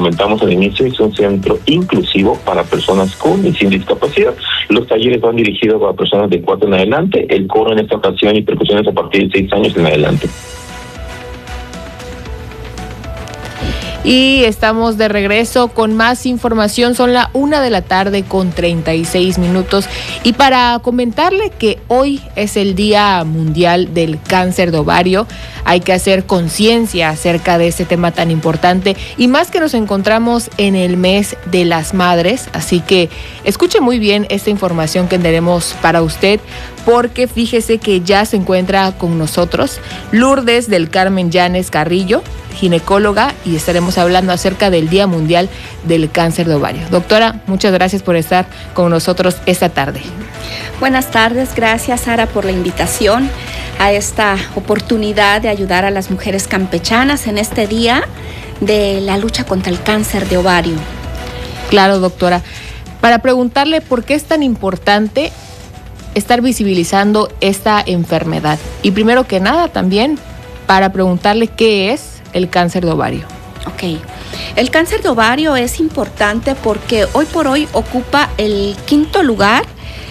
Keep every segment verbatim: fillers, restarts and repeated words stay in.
comentamos al inicio, es un centro inclusivo para personas con y sin discapacidad. Los talleres van dirigidos a personas de cuatro en adelante, el coro en esta ocasión y percusiones a partir de seis años en adelante. Y estamos de regreso con más información. Son la una de la tarde con treinta y seis minutos. Y para comentarle que hoy es el Día Mundial del Cáncer de Ovario, hay que hacer conciencia acerca de este tema tan importante. Y más que nos encontramos en el mes de las madres. Así que escuche muy bien esta información que tenemos para usted, porque fíjese que ya se encuentra con nosotros Lourdes del Carmen Llanes Carrillo, ginecóloga, y estaremos hablando acerca del Día Mundial del Cáncer de Ovario. Doctora, muchas gracias por estar con nosotros esta tarde. Buenas tardes, gracias Sara por la invitación a esta oportunidad de ayudar a las mujeres campechanas en este día de la lucha contra el cáncer de ovario. Claro, doctora. Para preguntarle por qué es tan importante estar visibilizando esta enfermedad. Y primero que nada también para preguntarle qué es el cáncer de ovario. Ok. El cáncer de ovario es importante porque hoy por hoy ocupa el quinto lugar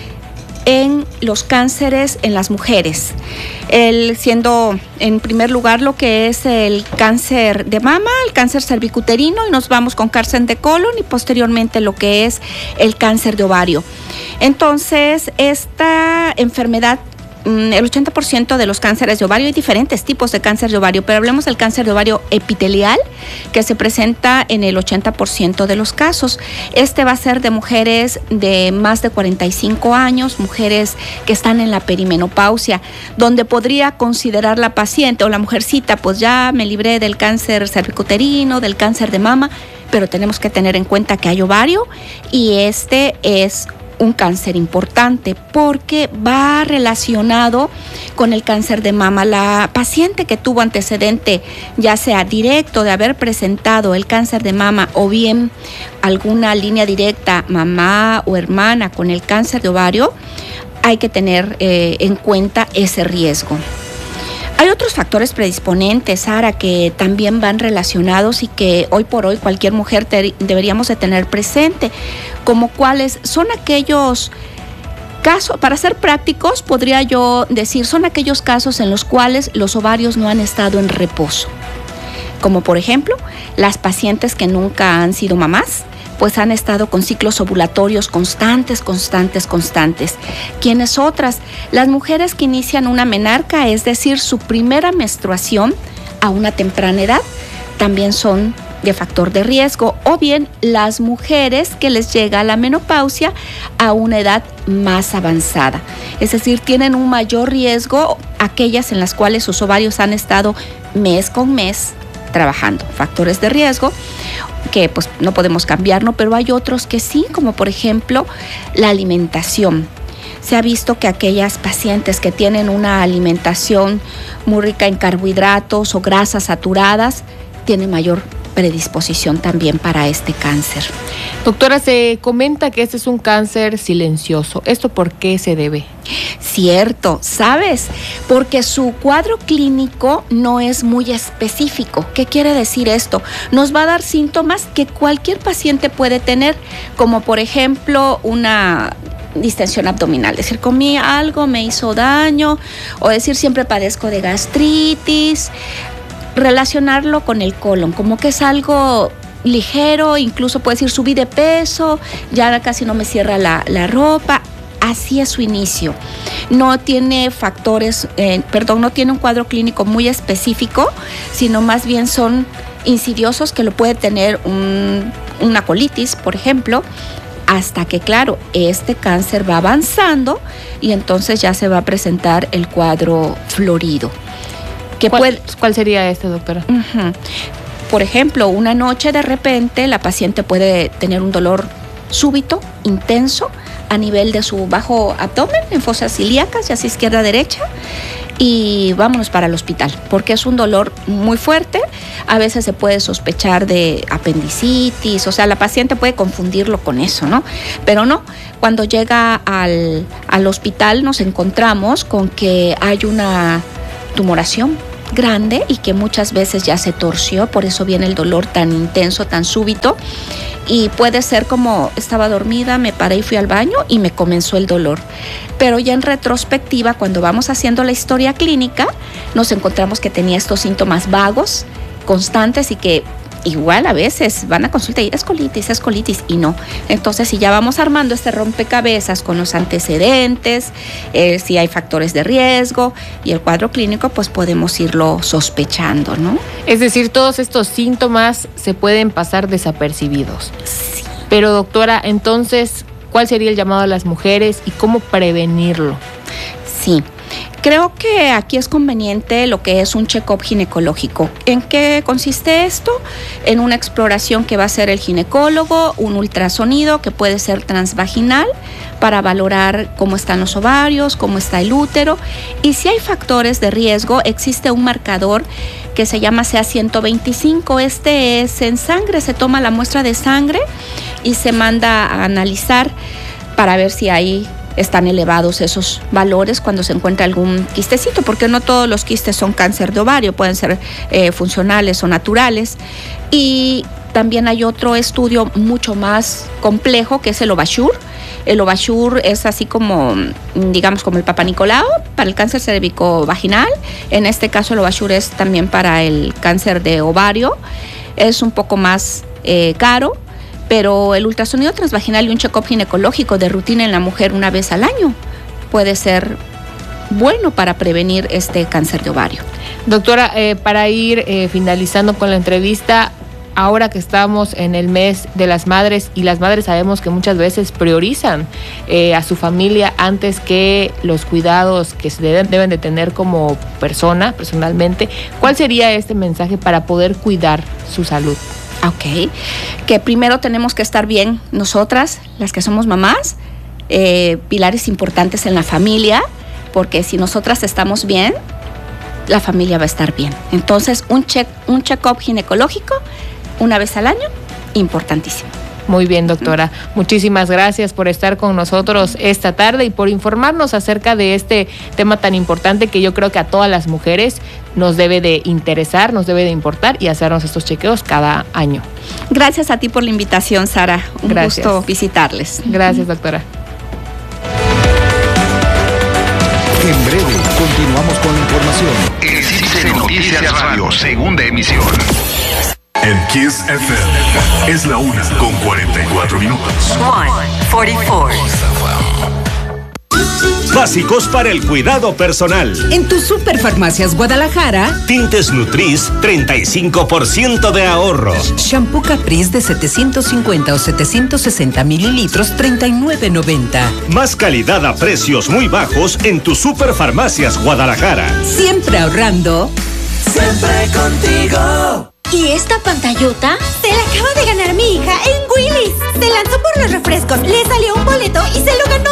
en los cánceres en las mujeres, el, siendo en primer lugar lo que es el cáncer de mama, el cáncer cervicuterino, y nos vamos con cáncer de colon y posteriormente lo que es el cáncer de ovario. Entonces, esta enfermedad, el ochenta por ciento de los cánceres de ovario, hay diferentes tipos de cáncer de ovario, pero hablemos del cáncer de ovario epitelial, que se presenta en el ochenta por ciento de los casos. Este va a ser de mujeres de más de cuarenta y cinco años, mujeres que están en la perimenopausia, donde podría considerar la paciente o la mujercita, pues ya me libré del cáncer cervicuterino, del cáncer de mama, pero tenemos que tener en cuenta que hay ovario y este es un cáncer importante porque va relacionado con el cáncer de mama. La paciente que tuvo antecedente, ya sea directo de haber presentado el cáncer de mama o bien alguna línea directa, mamá o hermana con el cáncer de ovario, hay que tener eh, en cuenta ese riesgo. Hay otros factores predisponentes, Sara, que también van relacionados y que hoy por hoy cualquier mujer te, deberíamos de tener presente, como cuáles son aquellos casos, para ser prácticos, podría yo decir, son aquellos casos en los cuales los ovarios no han estado en reposo, como por ejemplo, las pacientes que nunca han sido mamás, pues han estado con ciclos ovulatorios constantes, constantes, constantes. ¿Quiénes otras? Las mujeres que inician una menarca, es decir, su primera menstruación a una temprana edad, también son de factor de riesgo, o bien las mujeres que les llega la menopausia a una edad más avanzada. Es decir, tienen un mayor riesgo aquellas en las cuales sus ovarios han estado mes con mes trabajando. Factores de riesgo que pues no podemos cambiar, ¿no? Pero hay otros que sí, como por ejemplo la alimentación. Se ha visto que aquellas pacientes que tienen una alimentación muy rica en carbohidratos o grasas saturadas tienen mayor predisposición también para este cáncer. Doctora, se comenta que este es un cáncer silencioso. ¿Esto por qué se debe? Cierto, ¿sabes? Porque su cuadro clínico no es muy específico. ¿Qué quiere decir esto? Nos va a dar síntomas que cualquier paciente puede tener, como por ejemplo una distensión abdominal, decir comí algo, me hizo daño, o decir siempre padezco de gastritis, relacionarlo con el colon, como que es algo ligero, incluso puede decir subí de peso, ya casi no me cierra la, la ropa. Así es su inicio. No tiene factores, eh, perdón, no tiene un cuadro clínico muy específico, sino más bien son insidiosos que lo puede tener un, una colitis, por ejemplo, hasta que, claro, este cáncer va avanzando y entonces ya se va a presentar el cuadro florido. ¿Cuál, puede, ¿Cuál sería este, doctora? Uh-huh. Por ejemplo, una noche de repente la paciente puede tener un dolor súbito, intenso, a nivel de su bajo abdomen, en fosas ilíacas, ya sea izquierda-derecha, y vámonos para el hospital, porque es un dolor muy fuerte. A veces se puede sospechar de apendicitis, o sea, la paciente puede confundirlo con eso, ¿no? Pero no, cuando llega al, al hospital nos encontramos con que hay una tumoración grande y que muchas veces ya se torció, por eso viene el dolor tan intenso, tan súbito. Y puede ser como estaba dormida, me paré y fui al baño y me comenzó el dolor. Pero ya en retrospectiva, cuando vamos haciendo la historia clínica, nos encontramos que tenía estos síntomas vagos, constantes y que igual a veces van a consulta y es colitis, es colitis y no. Entonces, si ya vamos armando este rompecabezas con los antecedentes, eh, si hay factores de riesgo y el cuadro clínico, pues podemos irlo sospechando, ¿no? Es decir, todos estos síntomas se pueden pasar desapercibidos. Sí. Pero doctora, entonces, ¿cuál sería el llamado a las mujeres y cómo prevenirlo? Sí. Creo que aquí es conveniente lo que es un check-up ginecológico. ¿En qué consiste esto? En una exploración que va a hacer el ginecólogo, un ultrasonido que puede ser transvaginal para valorar cómo están los ovarios, cómo está el útero. Y si hay factores de riesgo, existe un marcador que se llama C A ciento veinticinco. Este es en sangre, se toma la muestra de sangre y se manda a analizar para ver si hay están elevados esos valores cuando se encuentra algún quistecito, porque no todos los quistes son cáncer de ovario, pueden ser eh, funcionales o naturales. Y también hay otro estudio mucho más complejo que es el Ovasure. El Ovasure es así como, digamos, como el Papa Nicolau para el cáncer cervicovaginal. En este caso el Ovasure es también para el cáncer de ovario. Es un poco más eh, caro, pero el ultrasonido transvaginal y un check-up ginecológico de rutina en la mujer una vez al año puede ser bueno para prevenir este cáncer de ovario. Doctora, eh, para ir eh, finalizando con la entrevista, ahora que estamos en el mes de las madres y las madres sabemos que muchas veces priorizan eh, a su familia antes que los cuidados que se deben, deben de tener como persona, personalmente, ¿cuál sería este mensaje para poder cuidar su salud? Ok, que primero tenemos que estar bien nosotras, las que somos mamás, eh, pilares importantes en la familia, porque si nosotras estamos bien, la familia va a estar bien. Entonces, un check, un check-up ginecológico una vez al año, importantísimo. Muy bien, doctora. Muchísimas gracias por estar con nosotros esta tarde y por informarnos acerca de este tema tan importante que yo creo que a todas las mujeres nos debe de interesar, nos debe de importar y hacernos estos chequeos cada año. Gracias a ti por la invitación, Sara. Un Gracias. gusto visitarles. Gracias, doctora. En breve, continuamos con la información. En C I C E Noticias Radio, segunda emisión. En Kiss F M es la una con cuarenta y cuatro minutos. one forty-four. Básicos para el cuidado personal. En tu Superfarmacias Guadalajara, Tintes Nutris, treinta y cinco por ciento de ahorro. shampoo Caprice de setecientos cincuenta o setecientos sesenta mililitros, treinta y nueve noventa. Más calidad a precios muy bajos en tu Superfarmacias Guadalajara. Siempre ahorrando. Siempre contigo. ¿Y esta pantallota? Se la acaba de ganar mi hija en Willy's. Se lanzó por los refrescos, le salió un boleto y se lo ganó